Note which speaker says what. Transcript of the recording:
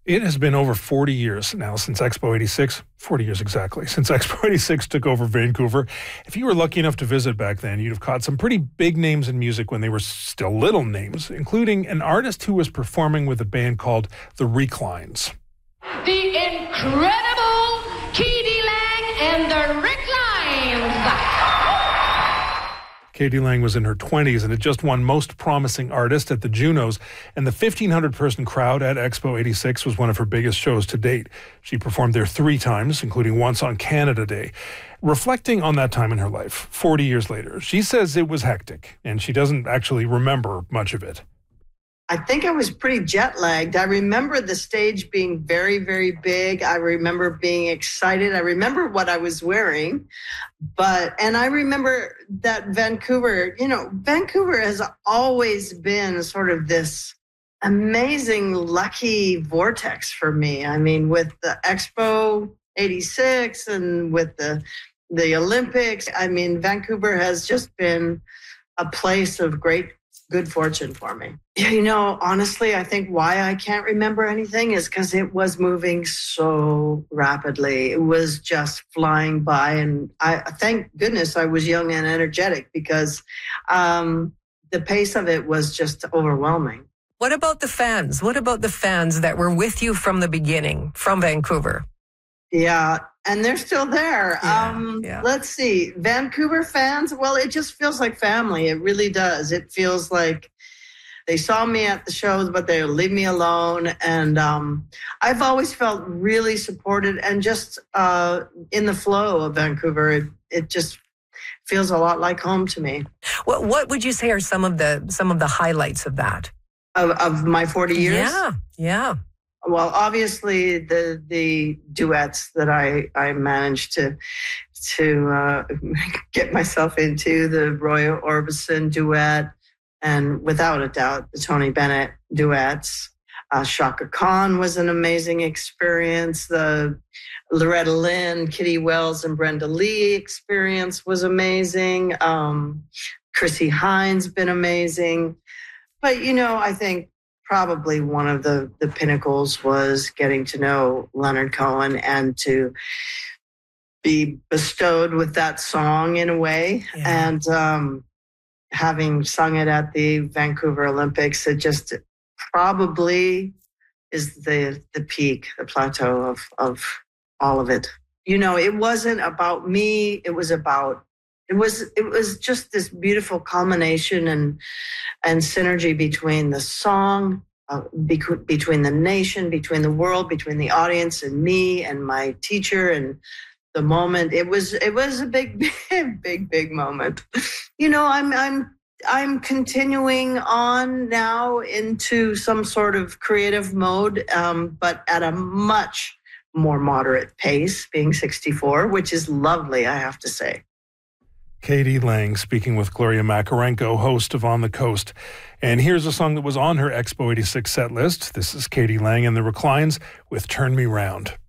Speaker 1: It has been over 40 years now since Expo 86, 40 years exactly, since Expo 86 took over Vancouver. If you were lucky enough to visit back then, you'd have caught some pretty big names in music when they were still little names, including an artist who was performing with a band called The Reclines.
Speaker 2: The incredible K.D. Lang and The Reclines.
Speaker 1: K.D. Lang was in her 20s and had just won Most Promising Artist at the Junos, and the 1,500-person crowd at Expo 86 was one of her biggest shows to date. She performed there 3 times, including once on Canada Day. Reflecting on that time in her life, 40 years later, she says it was hectic, and she doesn't actually remember much of it.
Speaker 3: I think I was pretty jet lagged. I remember the stage being very, very big. I remember being excited. I remember what I was wearing. And I remember that Vancouver has always been sort of this amazing, lucky vortex for me. I mean, with the Expo 86 and with the Olympics, I mean, Vancouver has just been a place of good fortune for me. Honestly, I think why I can't remember anything is because it was moving so rapidly. It was just flying by. And I thank goodness I was young and energetic because the pace of it was just overwhelming.
Speaker 4: What about the fans? What about the fans that were with you from the beginning, from Vancouver?
Speaker 3: Yeah, and they're still there.
Speaker 4: Yeah.
Speaker 3: Let's see. Vancouver fans, well, it just feels like family. It really does. It feels like they saw me at the shows, but they'll leave me alone. And I've always felt really supported and just in the flow of Vancouver. It just feels a lot like home to me.
Speaker 4: What would you say are some of the highlights of that?
Speaker 3: Of my 40 years?
Speaker 4: Yeah.
Speaker 3: Well, obviously the duets that I managed to get myself into, the Roy Orbison duet, and without a doubt, the Tony Bennett duets. Chaka Khan was an amazing experience. The Loretta Lynn, Kitty Wells, and Brenda Lee experience was amazing. Chrissy Hines been amazing. But, I think probably one of the pinnacles was getting to know Leonard Cohen and to be bestowed with that song in a way. Yeah. And having sung it at the Vancouver Olympics, it just probably is the peak, the plateau of all of it. It wasn't about me. It was just this beautiful culmination and synergy between the song, between the nation, between the world, between the audience and me and my teacher and the moment. It was a big, big moment. I'm continuing on now into some sort of creative mode, but at a much more moderate pace, being 64, which is lovely, I have to say.
Speaker 1: K.D. Lang speaking with Gloria Makarenko, host of On the Coast. And here's a song that was on her Expo 86 set list. This is K.D. Lang and the Reclines with Turn Me Round.